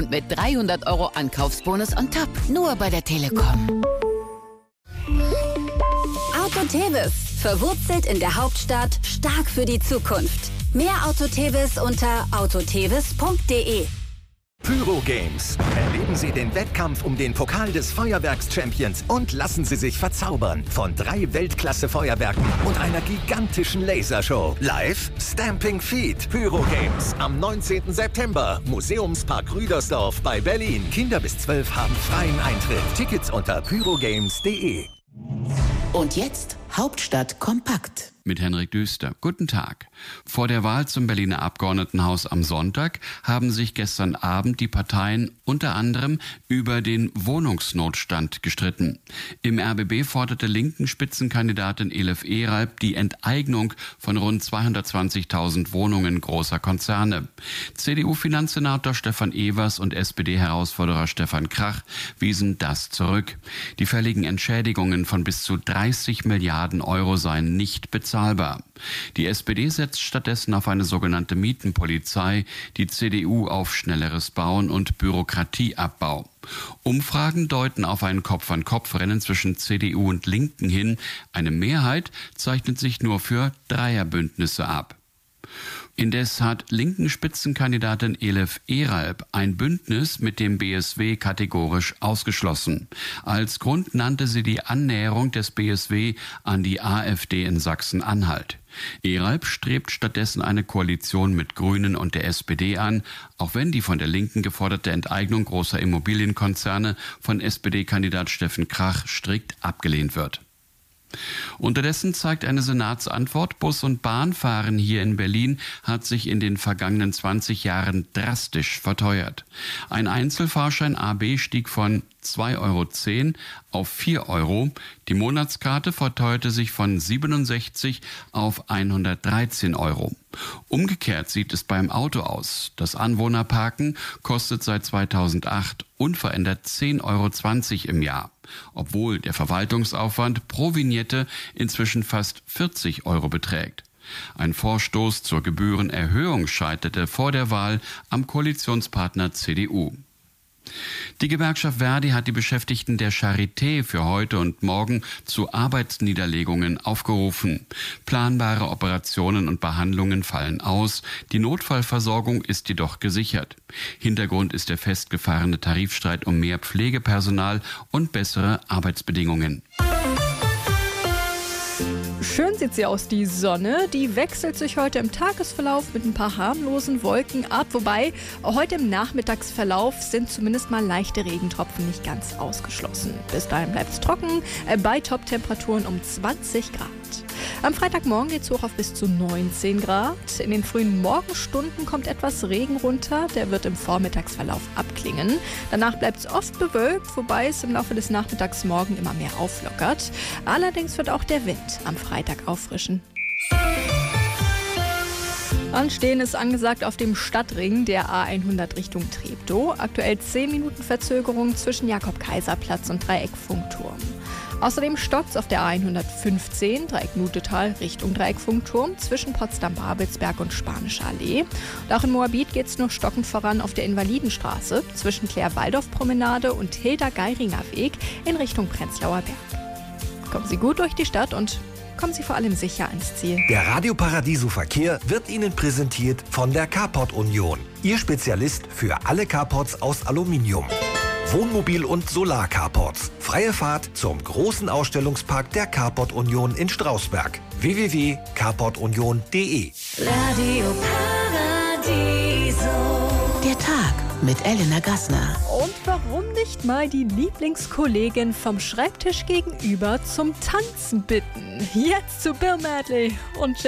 und mit 300 € Ankaufsbonus on top. Nur bei der Telekom. Autotevis. Verwurzelt in der Hauptstadt, stark für die Zukunft. Mehr Autotevis unter autotevis.de. Pyro Games. Erleben Sie den Wettkampf um den Pokal des Feuerwerks-Champions und lassen Sie sich verzaubern von 3 Weltklasse-Feuerwerken und einer gigantischen Lasershow. Live Stamping Feet. Pyro Games am 19. September. Museumspark Rüdersdorf bei Berlin. Kinder bis 12 haben freien Eintritt. Tickets unter pyrogames.de. Und jetzt Hauptstadt kompakt. Mit Henrik Düster. Guten Tag. Vor der Wahl zum Berliner Abgeordnetenhaus am Sonntag haben sich gestern Abend die Parteien unter anderem über den Wohnungsnotstand gestritten. Im RBB forderte linken Spitzenkandidatin Elif Eralp die Enteignung von rund 220.000 Wohnungen großer Konzerne. CDU-Finanzsenator Stefan Evers und SPD-Herausforderer Stefan Krach wiesen das zurück. Die fälligen Entschädigungen von bis zu 30 Milliarden € seien nicht bezahlbar. Die SPD setzt stattdessen auf eine sogenannte Mietenpolizei, die CDU auf schnelleres Bauen und Bürokratieabbau. Umfragen deuten auf ein Kopf-an-Kopf-Rennen zwischen CDU und Linken hin. Eine Mehrheit zeichnet sich nur für Dreierbündnisse ab. Indes hat linken Spitzenkandidatin Elif Eralp ein Bündnis mit dem BSW kategorisch ausgeschlossen. Als Grund nannte sie die Annäherung des BSW an die AfD in Sachsen-Anhalt. Eralp strebt stattdessen eine Koalition mit Grünen und der SPD an, auch wenn die von der Linken geforderte Enteignung großer Immobilienkonzerne von SPD-Kandidat Steffen Krach strikt abgelehnt wird. Unterdessen zeigt eine Senatsantwort, Bus- und Bahnfahren hier in Berlin hat sich in den vergangenen 20 Jahren drastisch verteuert. Ein Einzelfahrschein AB stieg von 2,10 € auf 4 €. Die Monatskarte verteuerte sich von 67 auf 113 €. Umgekehrt sieht es beim Auto aus. Das Anwohnerparken kostet seit 2008 unverändert 10,20 € im Jahr, obwohl der Verwaltungsaufwand pro Vignette inzwischen fast 40 € beträgt. Ein Vorstoß zur Gebührenerhöhung scheiterte vor der Wahl am Koalitionspartner CDU. Die Gewerkschaft Verdi hat die Beschäftigten der Charité für heute und morgen zu Arbeitsniederlegungen aufgerufen. Planbare Operationen und Behandlungen fallen aus. Die Notfallversorgung ist jedoch gesichert. Hintergrund ist der festgefahrene Tarifstreit um mehr Pflegepersonal und bessere Arbeitsbedingungen. Schön sieht sie aus, die Sonne. Die wechselt sich heute im Tagesverlauf mit ein paar harmlosen Wolken ab. Wobei heute im Nachmittagsverlauf sind zumindest mal leichte Regentropfen nicht ganz ausgeschlossen. Bis dahin bleibt es trocken, bei Toptemperaturen um 20 Grad. Am Freitagmorgen geht es hoch auf bis zu 19 Grad. In den frühen Morgenstunden kommt etwas Regen runter. Der wird im Vormittagsverlauf abklingen. Danach bleibt es oft bewölkt, wobei es im Laufe des Nachmittags morgen immer mehr auflockert. Allerdings wird auch der Wind am Freitag auffrischen. Anstehen ist angesagt auf dem Stadtring der A100 Richtung Treptow. Aktuell 10 Minuten Verzögerung zwischen Jakob-Kaiser-Platz und Dreieckfunkturm. Außerdem stockt's auf der A115 Dreieck-Nutetal Richtung Dreieckfunkturm zwischen Potsdam-Babelsberg und Spanische Allee. Und auch in Moabit geht's nur stockend voran auf der Invalidenstraße zwischen Claire-Waldorf-Promenade und Hilda-Geiringer-Weg in Richtung Prenzlauer Berg. Kommen Sie gut durch die Stadt und kommen Sie vor allem sicher ans Ziel. Der Radio Paradiso Verkehr wird Ihnen präsentiert von der Carport Union. Ihr Spezialist für alle Carports aus Aluminium. Wohnmobil- und Solar-Carports. Freie Fahrt zum großen Ausstellungspark der Carport Union in Strausberg. www.carportunion.de. Radio Paradiso. Der Tag mit Elena Gassner. Und warum nicht mal die Lieblingskollegin vom Schreibtisch gegenüber zum Tanzen bitten? Jetzt zu Bill Medley und